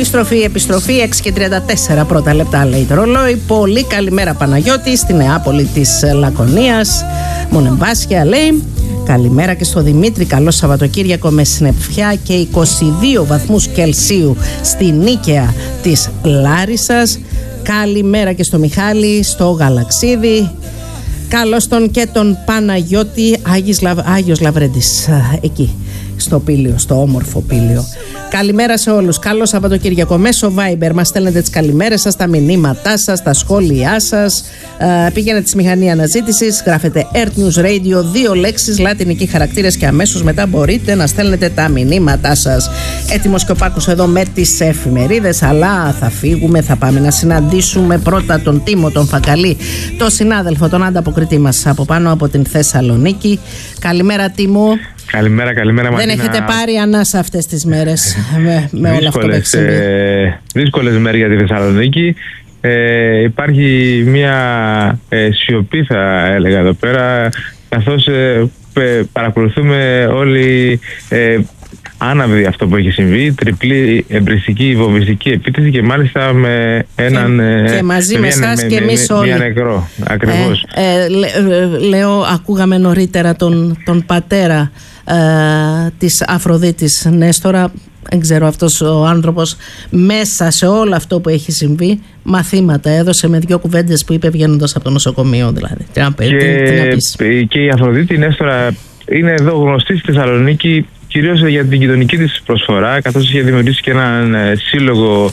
Επιστροφή 6:34 πρώτα λεπτά λέει το ρολόι. Πολύ καλημέρα Παναγιώτη στη Νεάπολη της Λακωνίας. Μονεμπάσια λέει. Καλημέρα και στο Δημήτρη, καλό Σαββατοκύριακο με συννεφιά και 22 βαθμούς Κελσίου στη Νίκαια της Λάρισσας. Καλημέρα και στο Μιχάλη, στο Γαλαξίδι. Καλώς τον και τον Παναγιώτη Άγιος Λαβρέντης εκεί στο Πήλιο, στο όμορφο Πήλιο. Καλημέρα σε όλους, καλό Σαββατοκύριακο. Μέσω Viber μας στέλνετε τις καλημέρες σας, τα μηνύματά σας, τα σχόλιά σας. Πηγαίνετε στη μηχανή αναζήτησης, γράφετε Earth News Radio, 2 λέξεις, λατινικοί χαρακτήρες και αμέσως μετά μπορείτε να στέλνετε τα μηνύματά σας. Έτοιμος και ο Πάκος εδώ με τις εφημερίδες, αλλά θα φύγουμε, θα πάμε να συναντήσουμε πρώτα τον Τίμο, τον Φακαλή, τον συνάδελφο, τον ανταποκριτή μας από πάνω από την Θεσσαλονίκη. Καλημέρα Τίμο. Καλημέρα Μαρτίνα. Δεν έχετε πάρει ανάσα αυτές τις μέρες με όλα αυτά που έχει συμβεί. Δύσκολες μέρες για τη Θεσσαλονίκη. Υπάρχει μια σιωπή θα έλεγα εδώ πέρα, καθώς παρακολουθούμε όλοι άναυδη αυτό που έχει συμβεί. Τριπλή εμπριστική βομβιστική επίθεση και μάλιστα με έναν και μαζί με εσάς και εμείς όλοι. Μια νεκρό, ακριβώς. Λέω, ακούγαμε νωρίτερα τον πατέρα της Αφροδίτης Νέστορα. Δεν ξέρω, αυτός ο άνθρωπος μέσα σε όλο αυτό που έχει συμβεί μαθήματα έδωσε με 2 κουβέντες που είπε βγαίνοντας από το νοσοκομείο, δηλαδή. Τι να πεις. Και η Αφροδίτη Νέστορα είναι εδώ γνωστή στη Θεσσαλονίκη κυρίως για την κοινωνική της προσφορά, καθώς είχε δημιουργήσει και έναν σύλλογο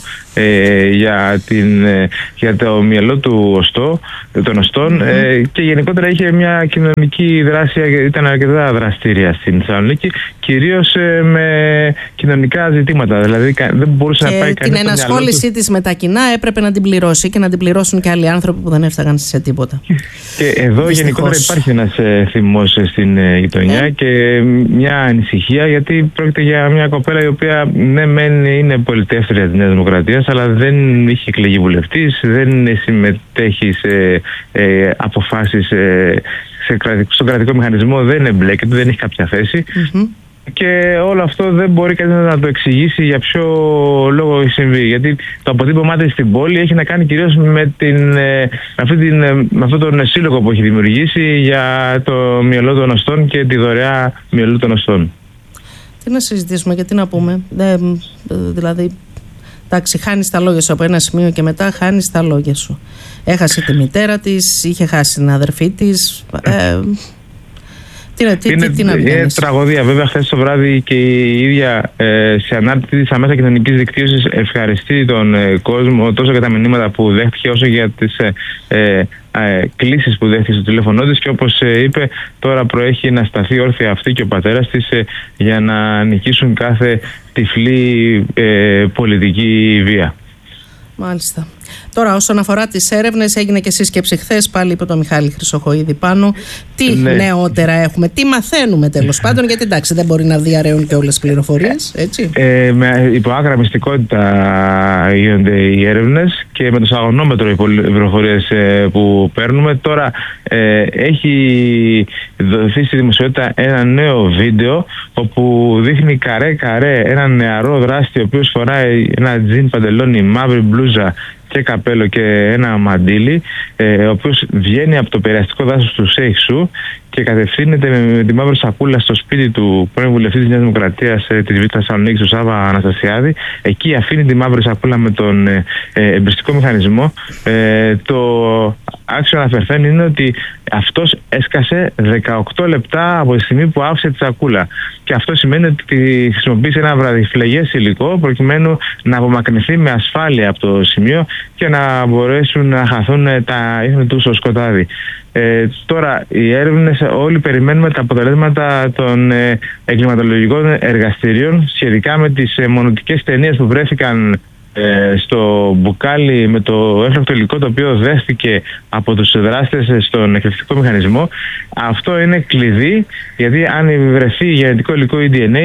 για το μυαλό των οστών και γενικότερα είχε μια κοινωνική δράση, ήταν αρκετά δραστήρια στην Θεσσαλονίκη, κυρίως με κοινωνικά ζητήματα. Δηλαδή δεν μπορούσε να πάει κανείς. Την ενασχόλησή της με τα κοινά έπρεπε να την πληρώσει και να την πληρώσουν και άλλοι άνθρωποι που δεν έφταγαν σε τίποτα. Και εδώ δυστυχώς γενικότερα υπάρχει ένας θυμός στην γειτονιά και μια ανησυχία, γιατί πρόκειται για μια κοπέλα η οποία ναι μεν είναι πολιτεύτρια της Νέας Δημοκρατίας, αλλά δεν είχε εκλεγεί βουλευτής, δεν συμμετέχει σε αποφάσεις στον κρατικό μηχανισμό, δεν εμπλέκεται, δεν έχει κάποια θέση. Και όλο αυτό δεν μπορεί κανείς να το εξηγήσει για ποιο λόγο έχει συμβεί. Γιατί το αποτύπωμά της στην πόλη έχει να κάνει κυρίως με αυτόν τον σύλλογο που έχει δημιουργήσει για το μυαλό των οστών και τη δωρεά μυαλού των οστών. Τι να συζητήσουμε και τι να πούμε. Δηλαδή, εντάξει, χάνεις τα λόγια σου από ένα σημείο και μετά χάνεις τα λόγια σου. Έχασε τη μητέρα της, είχε χάσει την αδερφή της. Είναι τραγωδία. Βέβαια, χθες το βράδυ και η ίδια σε ανάρτηση στα μέσα κοινωνικής δικτύωσης ευχαριστεί τον κόσμο τόσο για τα μηνύματα που δέχτηκε, όσο για τις κλήσεις που δέχτηκε στο τηλέφωνό της. Και όπως είπε, τώρα προέχει να σταθεί όρθια αυτή και ο πατέρας της για να νικήσουν κάθε τυφλή πολιτική βία. Μάλιστα. Τώρα, όσον αφορά τις έρευνες, έγινε και σύσκεψη χθες, πάλι είπε το Μιχάλη Χρυσοχοΐδη πάνω. Τι νεότερα έχουμε, τι μαθαίνουμε τέλος πάντων, γιατί εντάξει δεν μπορεί να διαρρέουν και όλες τις πληροφορίες, έτσι. Με υπό άκρα μυστικότητα γίνονται οι έρευνες και με το σαγωνόμετρο οι πληροφορίες που παίρνουμε. Τώρα έχει δοθεί στη δημοσιότητα ένα νέο βίντεο όπου δείχνει καρέ έναν νεαρό δράστη ο οποίος φοράει ένα τζιν παντελόνι, μαύρη μπλούζα και καπέλο και ένα μαντίλι, ο οποίος βγαίνει από το περιαστικό δάσος του Σέιχσου και κατευθύνεται με τη μαύρη σακούλα στο σπίτι του πρώην βουλευτή της Νέας Δημοκρατίας της Β' Θεσσαλονίκης, του Σάβα Αναστασιάδη. Εκεί αφήνει τη μαύρη σακούλα με τον εμπριστικό μηχανισμό. Το άξιο αναφερθέν είναι ότι αυτός έσκασε 18 λεπτά από τη στιγμή που άφησε τη σακούλα. Και αυτό σημαίνει ότι χρησιμοποίησε ένα βραδιφλεγές υλικό προκειμένου να απομακρυνθεί με ασφάλεια από το σημείο και να μπορέσουν να χαθούν τα ίχνη του στο σκοτάδι. Τώρα οι έρευνες, όλοι περιμένουμε τα αποτελέσματα των εγκληματολογικών εργαστηρίων σχετικά με τις μονοτικές ταινίες που βρέθηκαν στο μπουκάλι με το έφρακτο υλικό το οποίο δέχτηκε από τους δράστες στον εκρηκτικό μηχανισμό. Αυτό είναι κλειδί, γιατί αν βρεθεί γενετικό υλικό ή DNA,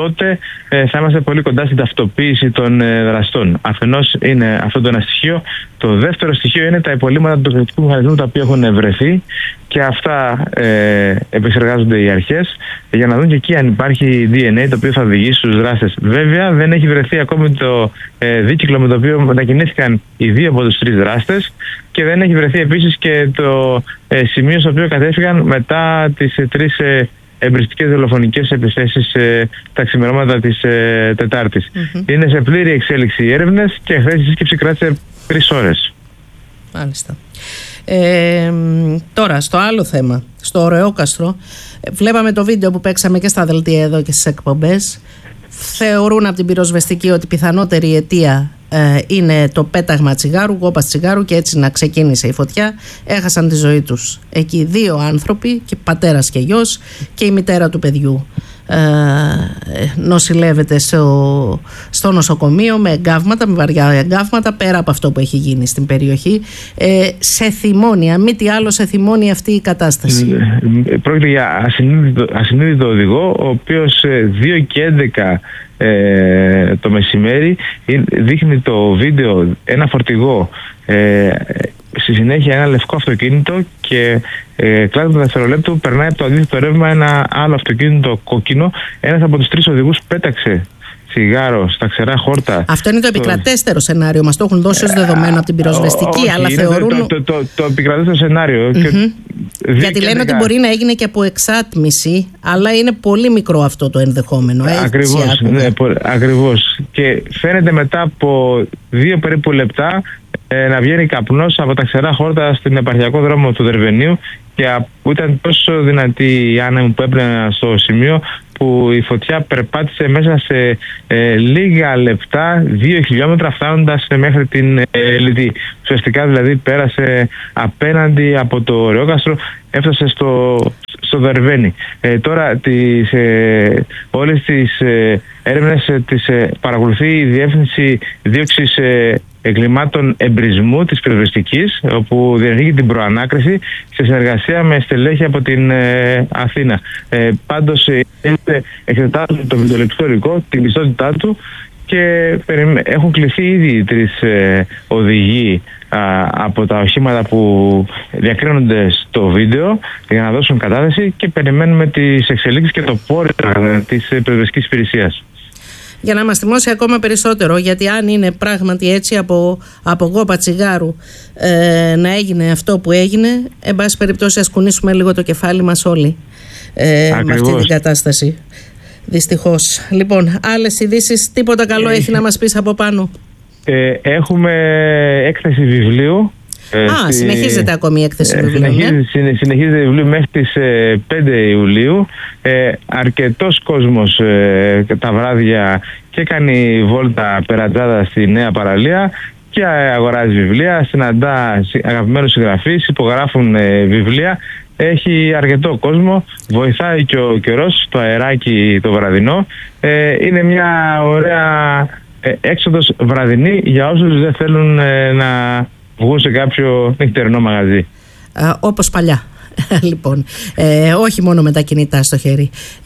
τότε θα είμαστε πολύ κοντά στην ταυτοποίηση των δραστών. Αφενός είναι αυτό το ένα στοιχείο. Το δεύτερο στοιχείο είναι τα υπολείμματα του κριτικού μηχανισμού τα οποία έχουν βρεθεί και αυτά επεξεργάζονται οι αρχές για να δουν και εκεί αν υπάρχει DNA το οποίο θα οδηγήσει στους δράστες. Βέβαια δεν έχει βρεθεί ακόμη το δίκυκλο με το οποίο μετακινήθηκαν οι 2 από τους 3 δράστες και δεν έχει βρεθεί επίσης και το σημείο στο οποίο κατέφυγαν μετά τις 3 εμπριστικές δολοφονικές επιθέσεις τα ξημερώματα της Τετάρτης. Είναι σε πλήρη εξέλιξη οι έρευνες και χθες η σύσκεψη κράτησε 3 ώρες. Μάλιστα. Τώρα στο άλλο θέμα, στο Ωρεόκαστρο, βλέπαμε το βίντεο που παίξαμε και στα δελτία εδώ και στις εκπομπές. Θεωρούν από την πυροσβεστική ότι πιθανότερη αιτία είναι το πέταγμα τσιγάρου, κόπας τσιγάρου, και έτσι να ξεκίνησε η φωτιά. Έχασαν τη ζωή τους εκεί 2 άνθρωποι, και πατέρας και γιος, και η μητέρα του παιδιού νοσηλεύεται στο νοσοκομείο με εγκάβματα, με βαριά εγκάβματα, πέρα από αυτό που έχει γίνει στην περιοχή. Σε θυμώνει, αν μη τι άλλο, σε θυμώνει αυτή η κατάσταση. Πρόκειται για ασυνείδητο οδηγό, ο οποίος 2 και 11 το μεσημέρι δείχνει το βίντεο ένα φορτηγό, στη συνέχεια ένα λευκό αυτοκίνητο και κλάδι του δευτερολέπτου περνάει από το αντίθετο ρεύμα ένα άλλο αυτοκίνητο κόκκινο. Ένας από τους 3 οδηγούς πέταξε τσιγάρο στα ξερά χόρτα. Αυτό είναι το επικρατέστερο σενάριο. Μας το έχουν δώσει ως δεδομένο από την πυροσβεστική, αλλά θεωρούν. Το επικρατέστερο σενάριο. Γιατί λένε ότι μπορεί να έγινε και από εξάτμιση, αλλά είναι πολύ μικρό αυτό το ενδεχόμενο. Ακριβώς. Και φαίνεται μετά από 2 περίπου λεπτά να βγαίνει καπνός από τα ξερά χόρτα στην επαρχιακό δρόμο του Δερβενίου, και ήταν τόσο δυνατή η άνεμη που έπαιρνε στο σημείο που η φωτιά περπάτησε μέσα σε λίγα λεπτά 2 χιλιόμετρα, φτάνοντας μέχρι την Λιτή. Ουσιαστικά δηλαδή πέρασε απέναντι από το Ωρεόκαστρο, έφτασε στο Δερβένι. Τώρα όλες τις έρευνες τις παρακολουθεί η Διεύθυνση Δίωξης Εγκλημάτων Εμπρισμού της πυροσβεστικής, όπου διενεργεί την προανάκριση σε συνεργασία με στελέχη από την Αθήνα. Πάντως εξετάζουν το βιντεοληπτικό υλικό, την πιστότητά του, και έχουν κληθεί ήδη 3 οδηγοί από τα οχήματα που διακρίνονται στο βίντεο για να δώσουν κατάθεση, και περιμένουμε τις εξελίξεις και το πόρισμα της πυροσβεστικής υπηρεσίας. Για να μας θυμώσει ακόμα περισσότερο, γιατί αν είναι πράγματι έτσι από γόπα τσιγάρου να έγινε αυτό που έγινε, εν πάση περιπτώσει ας κουνήσουμε λίγο το κεφάλι μας όλοι με αυτή την κατάσταση. Δυστυχώς. Λοιπόν, άλλες ειδήσεις, τίποτα καλό έχει να μας πεις από πάνω? Έχουμε έκθεση βιβλίου. Συνεχίζεται ακόμη η έκθεση βιβλίου. Συνεχίζεται η βιβλίου μέχρι τις 5 Ιουλίου. Αρκετός κόσμος τα βράδια και κάνει βόλτα περατζάδα στη Νέα Παραλία και αγοράζει βιβλία, συναντά αγαπημένους συγγραφείς, υπογράφουν βιβλία. Έχει αρκετό κόσμο, βοηθάει και ο καιρός, το αεράκι το βραδινό. Είναι μια ωραία έξοδος βραδινή για όσους δεν θέλουν να βγουν σε κάποιο νυχτερινό μαγαζί. Όπως παλιά. Λοιπόν, όχι μόνο με τα κινητά στο χέρι.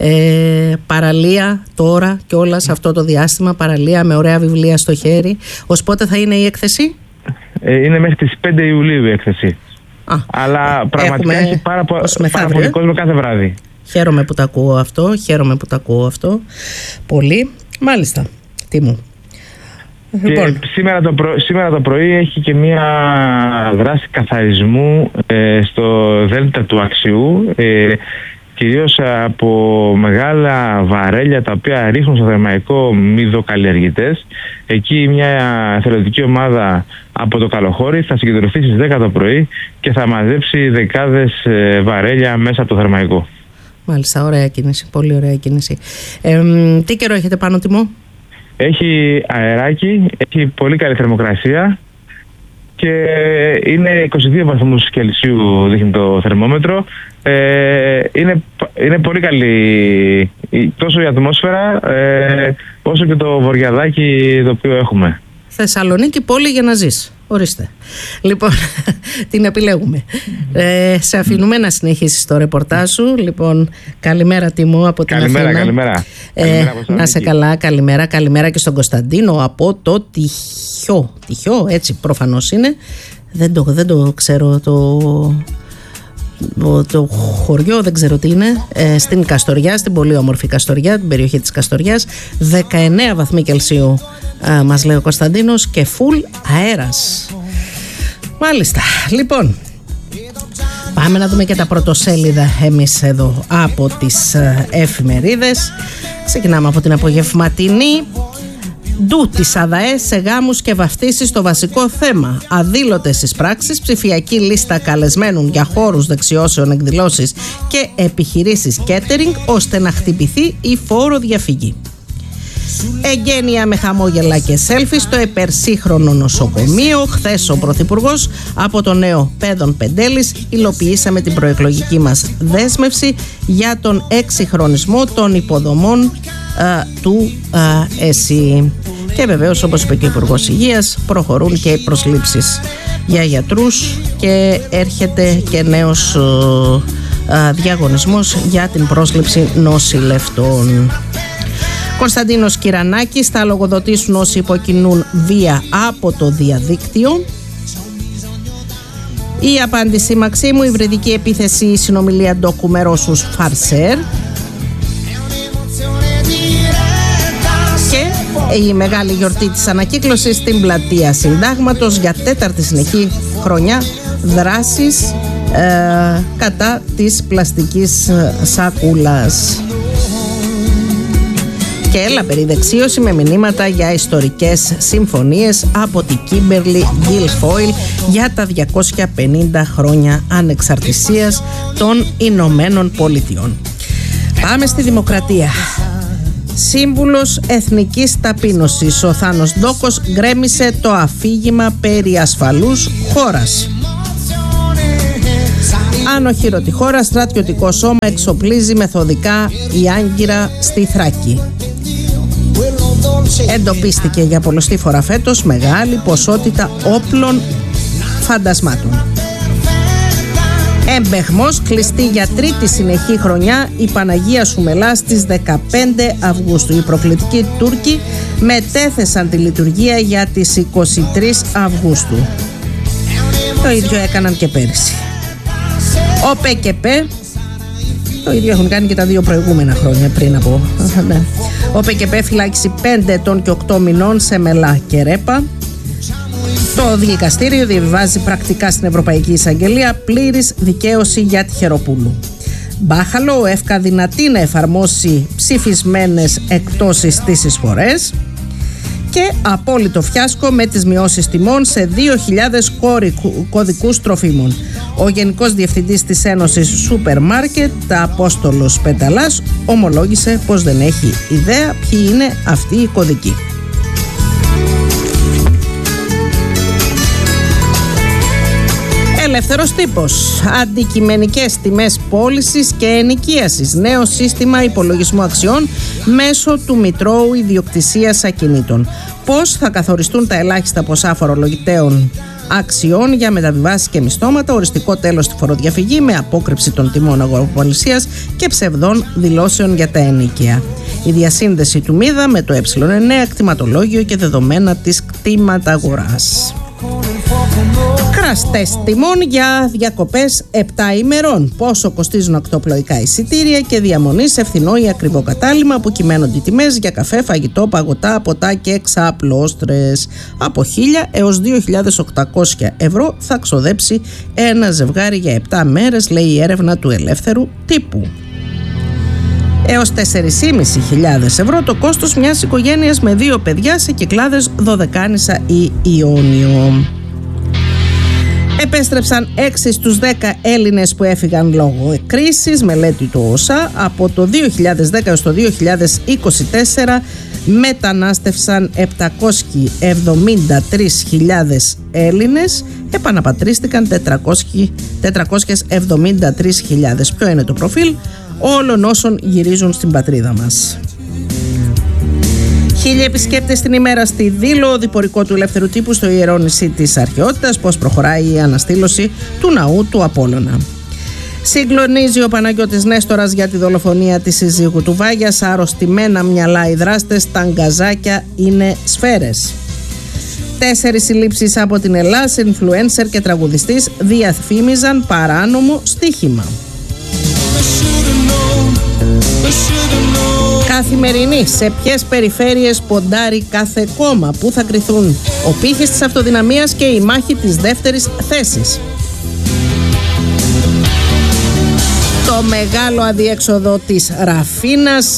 Παραλία τώρα και όλα σε αυτό το διάστημα, παραλία με ωραία βιβλία στο χέρι. Ως πότε θα είναι η έκθεση? Είναι μέχρι τις 5 Ιουλίου η έκθεση. Αλλά πραγματικά έχει πάρα πολύ κόσμο κάθε βράδυ. Χαίρομαι που τα ακούω αυτό. Πολύ. Μάλιστα. Τι μου. Και λοιπόν, σήμερα το πρωί έχει και μια δράση καθαρισμού στο Δέλτα του Αξιού, κυρίως από μεγάλα βαρέλια τα οποία ρίχνουν στο θερμαϊκό μυδοκαλλιεργητές. Εκεί μια εθελοντική ομάδα από το Καλοχώρι θα συγκεντρωθεί στις 10 το πρωί και θα μαζέψει δεκάδες βαρέλια μέσα από το θερμαϊκό. Μάλιστα, ωραία κίνηση, πολύ ωραία κίνηση. Τι καιρό έχετε πάνω, Τιμό? Έχει αεράκι, έχει πολύ καλή θερμοκρασία και είναι 22 βαθμούς Κελσίου δείχνει το θερμόμετρο. Είναι πολύ καλή τόσο η ατμόσφαιρα όσο και το βοριαδάκι το οποίο έχουμε. Θεσσαλονίκη πόλη για να ζεις. Ορίστε. Λοιπόν, την επιλέγουμε. Σε αφήνουμε να συνεχίσεις το ρεπορτάζ σου. Λοιπόν, καλημέρα Τίμω από την Αθήνα. Καλημέρα. Να σε καλά, καλημέρα. Καλημέρα και στον Κωνσταντίνο από το Τυχιό. Τυχιό, έτσι προφανώς είναι. Δεν το ξέρω το χωριό, δεν ξέρω τι είναι, στην Καστοριά, στην πολύ όμορφη Καστοριά, την περιοχή της Καστοριάς. 19 βαθμοί Κελσίου μας λέει ο Κωνσταντίνος και φουλ αέρας. Μάλιστα, λοιπόν, πάμε να δούμε και τα πρωτοσέλιδα εμείς εδώ από τις εφημερίδες. Ξεκινάμε από την απογευματινή. Ντου της ΑΔΑΕ σε γάμους και βαφτίσεις το βασικό θέμα. Αδήλωτες στις πράξεις, ψηφιακή λίστα καλεσμένων για χώρους δεξιώσεων, εκδηλώσεις και επιχειρήσεις catering, ώστε να χτυπηθεί η φόρο διαφυγή. Εγγένεια με χαμόγελα και σέλφι στο υπερσύγχρονο νοσοκομείο. Χθες ο Πρωθυπουργός από το νέο Πέδων Πεντέλης υλοποιήσαμε την προεκλογική μας δέσμευση για τον εξυγχρονισμό των υποδομών του ΕΣΥ. Και βεβαίως, όπως είπε και ο Υπουργός Υγείας, προχωρούν και οι προσλήψεις για γιατρούς και έρχεται και νέος διαγωνισμός για την πρόσληψη νοσηλευτών. Κωνσταντίνος Κυρανάκης, θα λογοδοτήσουν όσοι υποκινούν βία από το διαδίκτυο. Η απάντηση Μαξίμου, υβριδική επίθεση, η συνομιλία ντοκουμερόσους Φαρσέρ. Και η μεγάλη γιορτή της ανακύκλωσης στην πλατεία Συντάγματος για 4η συνεχή χρονιά δράσης κατά της πλαστικής σακούλας. Και έλα περιδεξίωση με μηνύματα για ιστορικές συμφωνίες από την Kimberly Guilfoyle για τα 250 χρόνια ανεξαρτησίας των Ηνωμένων Πολιτειών. Πάμε στη Δημοκρατία. Σύμβουλος Εθνικής Ταπείνωσης, ο Θάνος Ντόκος γκρέμισε το αφήγημα περί ασφαλούς χώρας. Ανοχήρωτη χώρα, στρατιωτικό σώμα εξοπλίζει μεθοδικά η Άγκυρα στη Θράκη. Εντοπίστηκε για πολλοστή φορά φέτος μεγάλη ποσότητα όπλων φαντασμάτων. Εμπεχμός, κλειστή για 3η συνεχή χρονιά η Παναγία Σουμελά στις 15 Αυγούστου. Οι προκλητικοί Τούρκοι μετέθεσαν τη λειτουργία για τις 23 Αυγούστου. Το ίδιο έκαναν και πέρυσι. Ο ΠΚΠ, το ίδιο έχουν κάνει και τα δύο προηγούμενα χρόνια πριν από... Ο ΠΚΠ φυλάκισε 5 ετών και 8 μηνών σε Μελά και Ρέπα. Το δικαστήριο διαβιβάζει πρακτικά στην Ευρωπαϊκή Εισαγγελία πλήρης δικαίωση για τη Χεροπούλου. Μπάχαλο, ο ΕΦΚΑ δυνατεί να εφαρμόσει ψηφισμένες εκτόσεις στις εισφορές. Και απόλυτο φιάσκο με τις μειώσεις τιμών σε 2.000 κωδικούς τροφίμων. Ο Γενικός Διευθυντής της Ένωσης Σούπερ Μάρκετ, Απόστολος Πεταλάς, ομολόγησε πως δεν έχει ιδέα ποιοι είναι αυτοί οι κωδικοί. Ελεύθερος τύπος. Αντικειμενικές τιμές πώλησης και ενοικίασης. Νέο σύστημα υπολογισμού αξιών μέσω του Μητρώου Ιδιοκτησίας Ακινήτων. Πώς θα καθοριστούν τα ελάχιστα ποσά φορολογητέων αξιών για μεταβιβάσεις και μισθώματα, οριστικό τέλος στη φοροδιαφυγή με απόκρυψη των τιμών αγοροπολισίας και ψευδών δηλώσεων για τα ενοίκια. Η διασύνδεση του ΜΙΔΑ με το Ε9, κτηματολόγιο και δεδομένα της κτήματαγοράς. Κραστές τιμών για διακοπές 7 ημερών. Πόσο κοστίζουν ακτοπλοϊκά εισιτήρια και διαμονή σε φθηνό ή ακριβό κατάλημα που κυμαίνονται οι τιμές για καφέ, φαγητό, παγωτά, ποτά και εξαπλώστρες. Από 1.000 έως 2.800 ευρώ θα ξοδέψει ένα ζευγάρι για 7 μέρες, λέει η έρευνα του Ελεύθερου Τύπου. Έως 4.500 ευρώ το κόστος μιας οικογένειας με 2 παιδιά σε Κυκλάδες, Δωδεκάνησα ή Ιόνιο. Επέστρεψαν 6 στους 10 Έλληνες που έφυγαν λόγω κρίσης, μελέτη του ΟΣΑ. Από το 2010 έως το 2024 μετανάστευσαν 773.000 Έλληνες, επαναπατρίστηκαν 473.000. Ποιο είναι το προφίλ όλων όσων γυρίζουν στην πατρίδα μας? 1000 επισκέπτες την ημέρα στη Δήλο, διπορικό του ελεύθερου τύπου στο ιερό νησί της Αρχαιότητας, πώς προχωράει η αναστήλωση του ναού του Απόλλωνα. Συγκλονίζει ο Παναγιώτης Νέστορας για τη δολοφονία της συζύγου του Βάγιας. Αρρωστημένα μυαλά οι δράστες, τα γκαζάκια είναι σφαίρες. 4 συλλήψεις από την Ελλάδα, influencer και τραγουδιστής διαφήμιζαν παράνομο στοίχημα. Καθημερινή, σε ποιες περιφέρειες ποντάρει κάθε κόμμα, πού θα κριθούν ο πύχης της αυτοδυναμίας και η μάχη της δεύτερης θέσης. Το μεγάλο αδιέξοδο της Ραφίνας,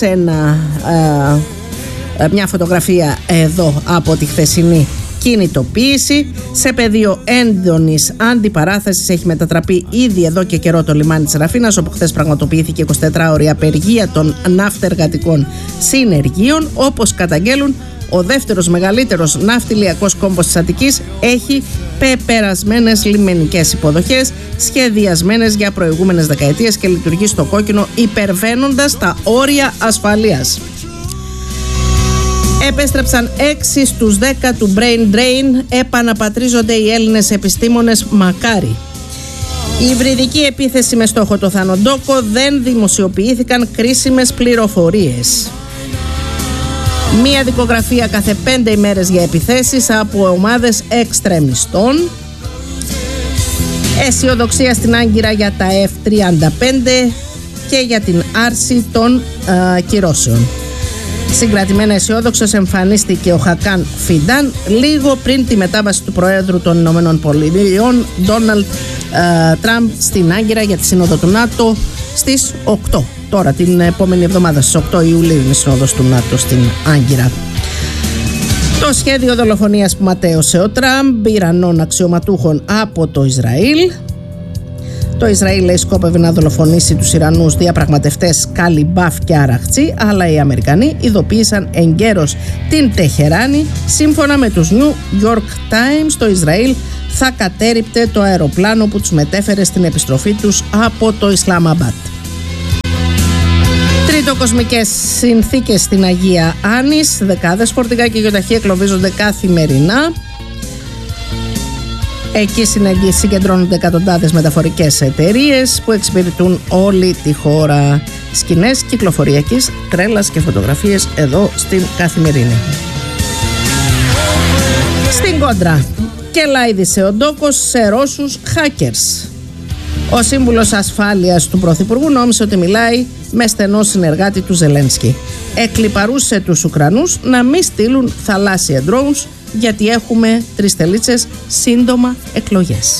μια φωτογραφία εδώ από τη χθεσινή κινητοποίηση. Σε πεδίο έντονης αντιπαράθεσης έχει μετατραπεί ήδη εδώ και καιρό το λιμάνι της Ραφίνας, όπου χθες πραγματοποιήθηκε 24ωρη απεργία των ναυτεργατικών συνεργείων. Όπως καταγγέλουν, ο δεύτερος μεγαλύτερος ναυτιλιακός κόμβος της Αττικής έχει πεπερασμένες λιμενικές υποδοχές σχεδιασμένες για προηγούμενες δεκαετίες και λειτουργεί στο κόκκινο, υπερβαίνοντας τα όρια ασφαλείας. Επέστρεψαν 6 στους 10 του brain drain, επαναπατρίζονται οι Έλληνες επιστήμονες, μακάρι. Η υβριδική επίθεση με στόχο το Θανοντόκο, δεν δημοσιοποιήθηκαν κρίσιμες πληροφορίες. Μία δικογραφία κάθε 5 ημέρες για επιθέσεις από ομάδες εξτρεμιστών. Αισιοδοξία στην Άγκυρα για τα F-35 και για την άρση των κυρώσεων. Συγκρατημένα αισιόδοξος εμφανίστηκε ο Χακάν Φιντάν λίγο πριν τη μετάβαση του Προέδρου των Ηνωμένων Πολιτειών Ντόναλντ Τραμπ στην Άγκυρα για τη Σύνοδο του ΝΑΤΟ στις 8. Τώρα την επόμενη εβδομάδα στις 8 Ιουλίου είναι η Σύνοδος του ΝΑΤΟ στην Άγκυρα. Το σχέδιο δολοφονίας που ματέωσε ο Τραμπ Ιρανών αξιωματούχων από το Ισραήλ. Το Ισραήλ λέει σκόπευε να δολοφονήσει τους Ιρανούς διαπραγματευτές Καλιμπάφ και Αραχτσί, αλλά οι Αμερικανοί ειδοποίησαν εγκαίρως την Τεχεράνη. Σύμφωνα με τους New York Times, το Ισραήλ θα κατέρριπτε το αεροπλάνο που τους μετέφερε στην επιστροφή τους από το Ισλαμαμπάτ. Τριτοκοσμικές συνθήκες στην Αγία Άνης. Δεκάδες φορτηγά και γεωταχή εκλοβίζονται καθημερινά. Εκεί συγκεντρώνονται εκατοντάδες μεταφορικές εταιρείες που εξυπηρετούν όλη τη χώρα. Σκηνές κυκλοφοριακής τρέλας και φωτογραφίες εδώ στην Καθημερινή. Στην κόντρα, κελάιδισε ο Ντόκος σε Ρώσους hackers. Ο σύμβουλος ασφάλειας του Πρωθυπουργού νόμισε ότι μιλάει με στενό συνεργάτη του Ζελένσκι. Εκλιπαρούσε τους Ουκρανούς να μην στείλουν θαλάσσια drones, γιατί έχουμε σύντομα εκλογές.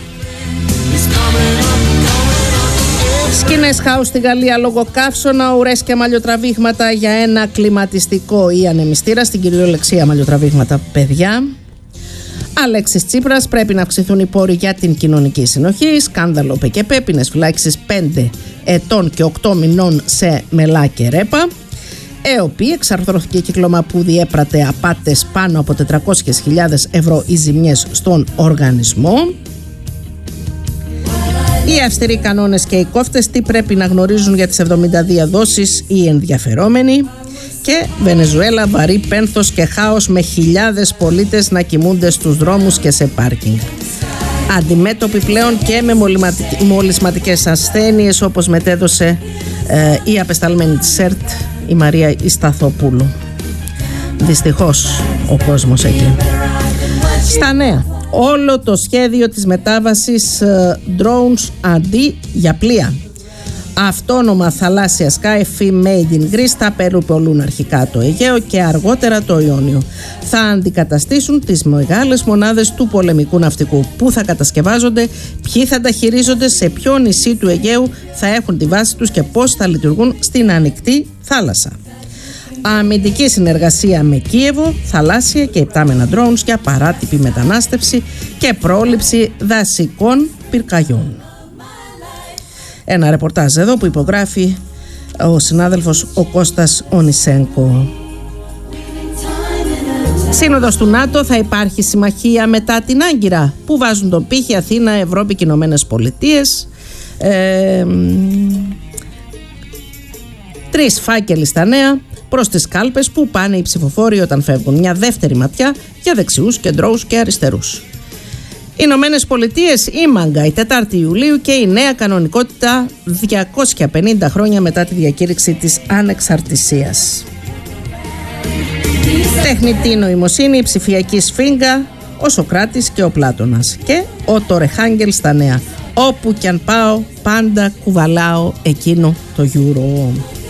Σκηνές χάους στη Γαλλία λόγω καύσωνα, ουρές και μαλλιοτραβήγματα για ένα κλιματιστικό ή ανεμιστήρα, στην κυριολεξία μαλλιοτραβήγματα, παιδιά. Αλέξης Τσίπρας, πρέπει να αυξηθούν οι πόροι για την κοινωνική συνοχή. Σκάνδαλο ΠΚΠ, ποινές φυλάκισης 5 ετών και 8 μηνών σε Μελά και Ρέπα. ΕΟΠΗ, εξαρθρωθήκε κύκλωμα που διέπρατε απάτες πάνω από 400.000 ευρώ οι ζημιές στον οργανισμό. Οι αυστηροί κανόνες και οι κόφτες, τι πρέπει να γνωρίζουν για τις 72 δόσεις οι ενδιαφερόμενοι. Και Βενεζουέλα, βαρύ πένθος και χάος με χιλιάδες πολίτες να κοιμούνται στους δρόμους και σε πάρκινγκ. Αντιμέτωποι πλέον και με μολυσματικές ασθένειες, όπως μετέδωσε η απεσταλμένη της ΣΕΡΤ, η Μαρία Ισταθοπούλου. Δυστυχώς ο κόσμος εκεί. Στα νέα, όλο το σχέδιο της μετάβασης drones αντί για πλοία. Αυτόνομα θαλάσσια σκάφη made in Greece θα περιπολούν αρχικά το Αιγαίο και αργότερα το Ιόνιο. Θα αντικαταστήσουν τις μεγάλες μονάδες του πολεμικού ναυτικού. Πού θα κατασκευάζονται, ποιοι θα τα χειρίζονται, σε ποιο νησί του Αιγαίου θα έχουν τη βάση τους και πώς θα λειτουργούν στην ανοιχτή θάλασσα. Αμυντική συνεργασία με Κίεβο, θαλάσσια και υπτάμενα drones για παράτυπη μετανάστευση και πρόληψη δασικών πυρκαγιών. Ένα ρεπορτάζ εδώ που υπογράφει ο συνάδελφος ο Κώστας Ονισέγκο. Σύνοδος του ΝΑΤΟ, θα υπάρχει συμμαχία μετά την Άγκυρα. Πού βάζουν τον πύχη Αθήνα, Ευρώπη και Ηνωμένες Πολιτείες. 3 φάκελοι στα νέα. προς τις κάλπες που πάνε οι ψηφοφόροι όταν φεύγουν. Μια δεύτερη ματιά για δεξιούς, κεντρώους και αριστερούς. Οι Ηνωμένες Πολιτείες, η μάγκα, η 4η Ιουλίου και η νέα κανονικότητα 250 χρόνια μετά τη διακήρυξη της ανεξαρτησίας. Τεχνητή νοημοσύνη, η ψηφιακή σφίγγα, ο Σοκράτης και ο Πλάτωνας και ο Τορεχάγγελ στα νέα. Όπου κι αν πάω πάντα κουβαλάω εκείνο το γιουρό.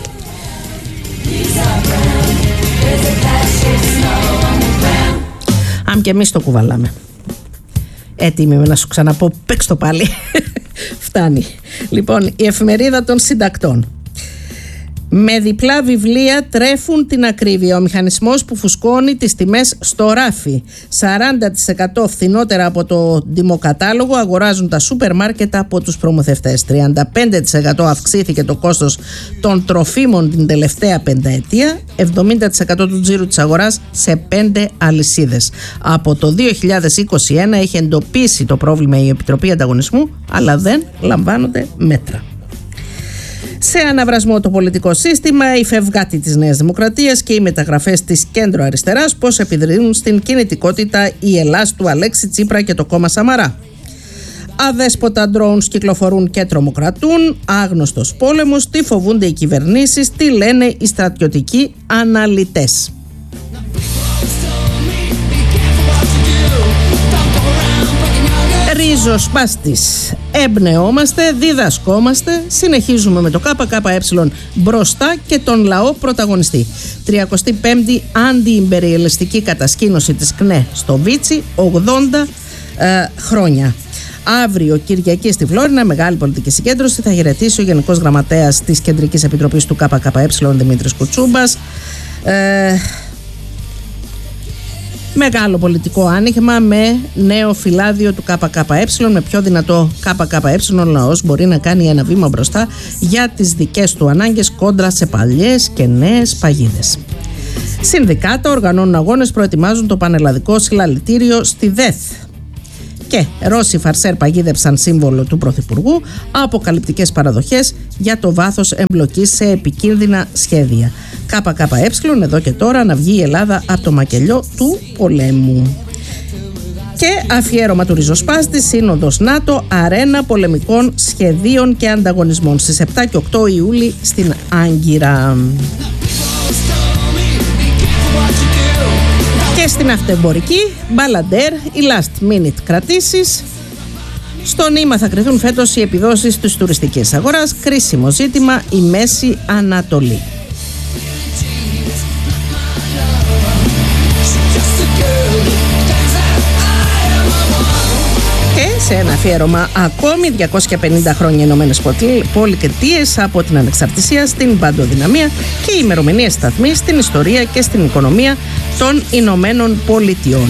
Αν και εμείς το κουβαλάμε. Έτοιμη να σου ξαναπώ, παίξ' το πάλι. Φτάνει. Λοιπόν, η εφημερίδα των συντακτών. Με διπλά βιβλία τρέφουν την ακρίβεια. Ο μηχανισμός που φουσκώνει τις τιμές στο ράφι. 40% φθηνότερα από το δημοκατάλογο αγοράζουν τα σούπερ μάρκετ από τους προμηθευτές. 35% αυξήθηκε το κόστος των τροφίμων την τελευταία πενταετία. 70% του τζίρου της αγοράς σε 5 αλυσίδες. Από το 2021 έχει εντοπίσει το πρόβλημα η Επιτροπή Ανταγωνισμού, αλλά δεν λαμβάνονται μέτρα. Σε αναβρασμό το πολιτικό σύστημα, η φευγάτη της Νέας Δημοκρατίας και οι μεταγραφές της κέντρο αριστεράς πώς επιδρύουν στην κινητικότητα η Ελλάς του Αλέξη Τσίπρα και το κόμμα Σαμαρά. Αδέσποτα ντρόουνς κυκλοφορούν και τρομοκρατούν, άγνωστος πόλεμος, τι φοβούνται οι κυβερνήσεις, τι λένε οι στρατιωτικοί αναλυτές. Ριζοσπάστης. Εμπνεόμαστε, διδασκόμαστε, συνεχίζουμε με το ΚΚΕ μπροστά και τον λαό πρωταγωνιστή. 35η αντιυμπεριαλιστική κατασκήνωση της ΚΝΕ στο Βίτσι, 80 χρόνια. Αύριο Κυριακή στη Φλόρινα, μεγάλη πολιτική συγκέντρωση, θα χαιρετήσει ο Γενικός Γραμματέας της Κεντρικής Επιτροπής του ΚΚΕ Δημήτρης Κουτσούμπας. Μεγάλο πολιτικό άνοιγμα με νέο φυλάδιο του ΚΚΕ, με πιο δυνατό ΚΚΕ ο λαός μπορεί να κάνει ένα βήμα μπροστά για τις δικές του ανάγκες κόντρα σε παλιές και νέες παγίδες. Συνδικάτα οργανώνουν αγώνες, προετοιμάζουν το πανελλαδικό συλλαλητήριο στη ΔΕΘ. Και Ρώσοι φαρσέρ παγίδεψαν σύμβολο του Πρωθυπουργού, αποκαλυπτικές παραδοχές για το βάθος εμπλοκής σε επικίνδυνα σχέδια. ΚΚΕ εδώ και τώρα να βγει η Ελλάδα από το μακελιό του πολέμου. Και αφιέρωμα του Ριζοσπάστη, Σύνοδος ΝΑΤΟ, αρένα πολεμικών σχεδίων και ανταγωνισμών στις 7 και 8 Ιούλη στην Άγκυρα. Και στην αυτεμπορική, μπαλαντέρ, οι last minute κρατήσεις. Στο νήμα θα κρυθούν φέτος οι επιδόσεις της τουριστικής αγοράς. Κρίσιμο ζήτημα η Μέση Ανατολή. Και σε ένα αφιέρωμα ακόμη, 250 χρόνια Ηνωμένες Πολιτείες από την ανεξαρτησία στην παντοδυναμία και η ημερομηνία σταθμή στην ιστορία και στην οικονομία των Ηνωμένων Πολιτειών.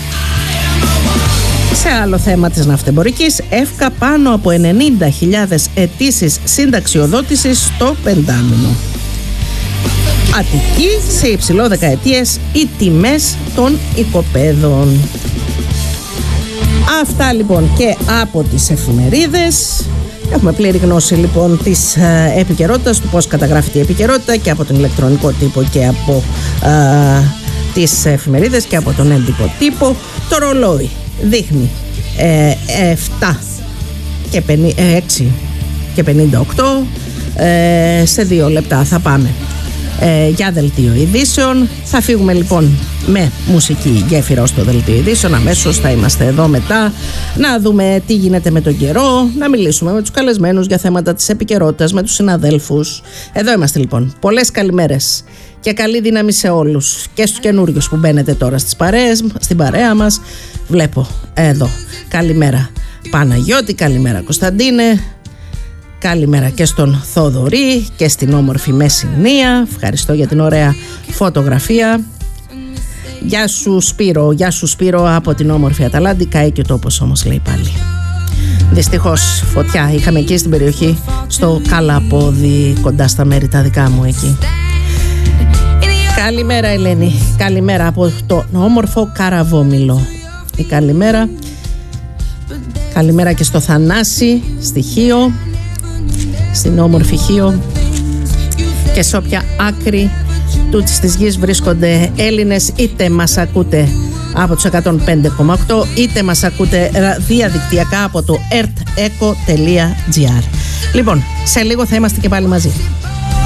Σε άλλο θέμα της ναυτεμπορικής, εύκα πάνω από 90.000 αιτήσεις συνταξιοδότησης στο πεντάμινο. Αττική, σε υψηλό δεκαετίες οι τιμές των οικοπαίδων. Αυτά λοιπόν και από τις εφημερίδες. Έχουμε πλήρη γνώση λοιπόν της επικαιρότητας, του πώς καταγράφεται η επικαιρότητα και από τον ηλεκτρονικό τύπο και από τις εφημερίδες και από τον έντυπο τύπο. Το ρολόι δείχνει 7 και 6 και 58. Σε 2 λεπτά θα πάμε για δελτίο ειδήσεων. Θα φύγουμε λοιπόν με μουσική γέφυρα στο δελτίο ειδήσεων. Αμέσως θα είμαστε εδώ μετά να δούμε τι γίνεται με τον καιρό, να μιλήσουμε με τους καλεσμένους για θέματα της επικαιρότητας, με τους συναδέλφους. Εδώ είμαστε λοιπόν. Πολλές καλημέρες και καλή δύναμη σε όλους και στους καινούριους που μπαίνετε τώρα στις παρέες, στην παρέα μας. Βλέπω εδώ. Καλημέρα Παναγιώτη, καλημέρα Κωνσταντίνε. Καλημέρα και στον Θοδωρή και στην όμορφη Μεσσηνία. Ευχαριστώ για την ωραία φωτογραφία. Γεια σου Σπύρο από την όμορφη Αταλάντη. Καεί και ο τόπος όμως, λέει πάλι. Δυστυχώς φωτιά είχαμε εκεί στην περιοχή, στο Καλαπόδι, κοντά στα μέρη τα δικά μου εκεί. Καλημέρα Ελένη, καλημέρα από το όμορφο Καραβόμιλο. Η καλημέρα. Καλημέρα και στο Θανάση, στη Χίο, στην όμορφη Χίο και σε όποια άκρη τούτης της γης βρίσκονται Έλληνες, είτε μας ακούτε από τους 105,8 είτε μας ακούτε διαδικτυακά από το erteco.gr. Λοιπόν, σε λίγο θα είμαστε και πάλι μαζί.